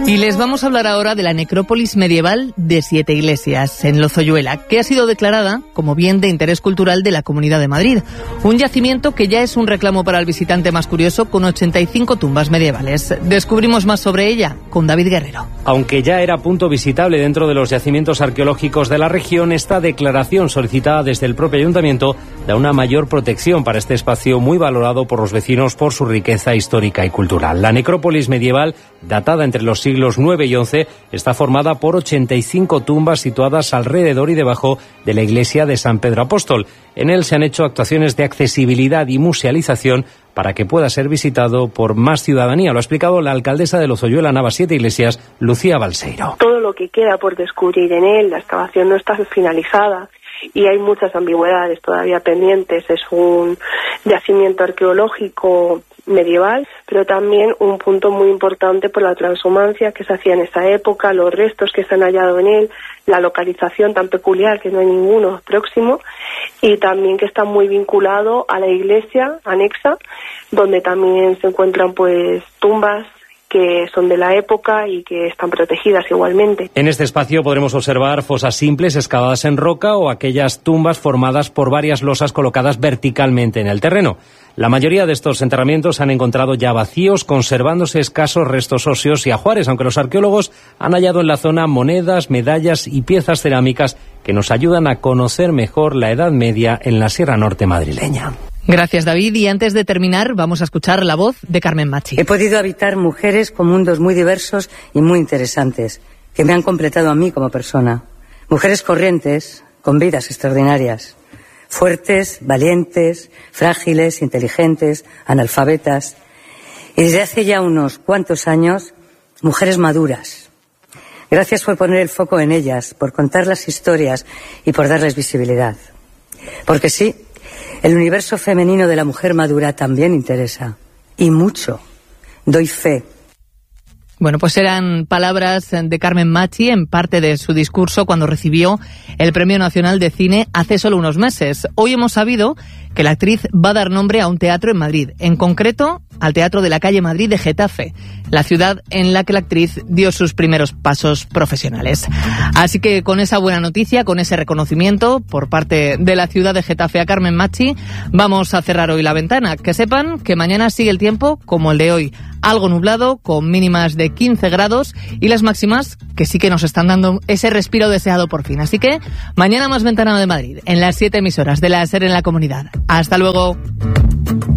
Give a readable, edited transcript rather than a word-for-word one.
Y les vamos a hablar ahora de la necrópolis medieval de Siete Iglesias, en Lozoyuela, que ha sido declarada como bien de interés cultural de la Comunidad de Madrid. Un yacimiento que ya es un reclamo para el visitante más curioso, con 85 tumbas medievales. Descubrimos más sobre ella con David Guerrero. Aunque ya era punto visitable dentro de los yacimientos arqueológicos de la región, esta declaración solicitada desde el propio ayuntamiento da una mayor protección para este espacio muy valorado por los vecinos por su riqueza histórica y cultural. La necrópolis medieval, datada entre los siglos IX y XI, está formada por 85 tumbas situadas alrededor y debajo de la iglesia de San Pedro Apóstol. En él se han hecho actuaciones de accesibilidad y musealización para que pueda ser visitado por más ciudadanía. Lo ha explicado la alcaldesa de Lozoyuela Navas Siete Iglesias, Lucía Balseiro. Todo lo que queda por descubrir en él, la excavación no está finalizada y hay muchas ambigüedades todavía pendientes. Es un yacimiento arqueológico medieval, pero también un punto muy importante por la transhumancia que se hacía en esa época, los restos que se han hallado en él, la localización tan peculiar que no hay ninguno próximo, y también que está muy vinculado a la iglesia anexa, donde también se encuentran pues tumbas que son de la época y que están protegidas igualmente. En este espacio podremos observar fosas simples excavadas en roca o aquellas tumbas formadas por varias losas colocadas verticalmente en el terreno. La mayoría de estos enterramientos han encontrado ya vacíos, conservándose escasos restos óseos y ajuares, aunque los arqueólogos han hallado en la zona monedas, medallas y piezas cerámicas que nos ayudan a conocer mejor la Edad Media en la Sierra Norte madrileña. Gracias, David. Y antes de terminar, vamos a escuchar la voz de Carmen Machi. He podido habitar mujeres con mundos muy diversos y muy interesantes, que me han completado a mí como persona. Mujeres corrientes, con vidas extraordinarias. Fuertes, valientes, frágiles, inteligentes, analfabetas. Y desde hace ya unos cuantos años, mujeres maduras. Gracias por poner el foco en ellas, por contar las historias y por darles visibilidad. Porque sí, el universo femenino de la mujer madura también interesa. Y mucho. Doy fe. Bueno, pues eran palabras de Carmen Machi en parte de su discurso cuando recibió el Premio Nacional de Cine hace solo unos meses. Hoy hemos sabido que la actriz va a dar nombre a un teatro en Madrid, en concreto al Teatro de la Calle Madrid de Getafe, la ciudad en la que la actriz dio sus primeros pasos profesionales. Así que con esa buena noticia, con ese reconocimiento por parte de la ciudad de Getafe a Carmen Machi, vamos a cerrar hoy la ventana. Que sepan que mañana sigue el tiempo como el de hoy, algo nublado, con mínimas de 15 grados y las máximas que sí que nos están dando ese respiro deseado por fin. Así que mañana más Ventana de Madrid, en las 7 emisoras de la SER en la comunidad. Hasta luego.